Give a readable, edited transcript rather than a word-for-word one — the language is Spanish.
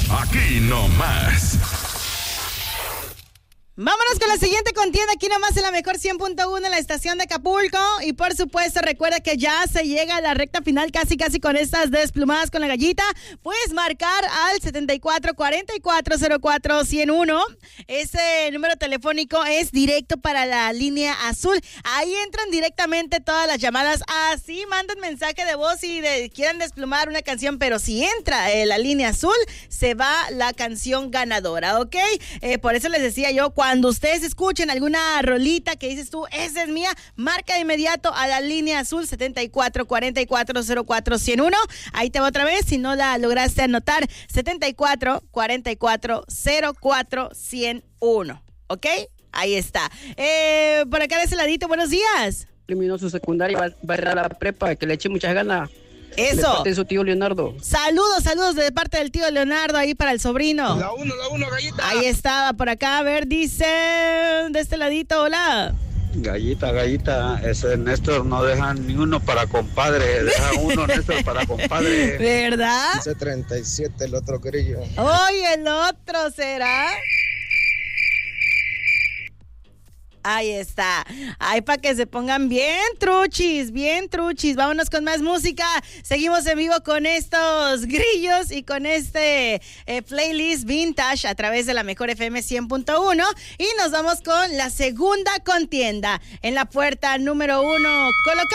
Aquí nomás. Vámonos con la siguiente contienda, aquí nomás en la mejor 100.1 en la estación de Acapulco. Y por supuesto, recuerda que ya se llega a la recta final, casi con estas desplumadas con la gallita. Puedes marcar al 74-4404-101. Ese número telefónico es directo para la línea azul. Ahí entran directamente todas las llamadas. Así mandan mensaje de voz y quieran desplumar una canción, pero si entra la línea azul, se va la canción ganadora, ¿ok? Por eso les decía yo, cuando ustedes escuchen alguna rolita que dices tú, esa es mía, marca de inmediato a la línea azul 74-4404-101. Ahí te va otra vez, si no la lograste anotar, 74-4404-101. ¿Ok? Ahí está. Por acá de ese ladito, buenos días. Terminó su secundaria, va a ir a la prepa, que le eche muchas ganas. Eso. De parte de su tío Leonardo. Saludos de parte del tío Leonardo ahí para el sobrino. La uno, gallita. Ahí estaba por acá, a ver, dice de este ladito, hola. Gallita, ese Néstor no deja ni uno para compadre, deja uno Néstor para compadre. ¿Verdad? Dice 37 el otro grillo. Oye, el otro será. Ahí está. Ay, para que se pongan bien truchis. Vámonos con más música. Seguimos en vivo con estos grillos y con este playlist vintage a través de la mejor FM 100.1. Y nos vamos con la segunda contienda en la puerta número 1.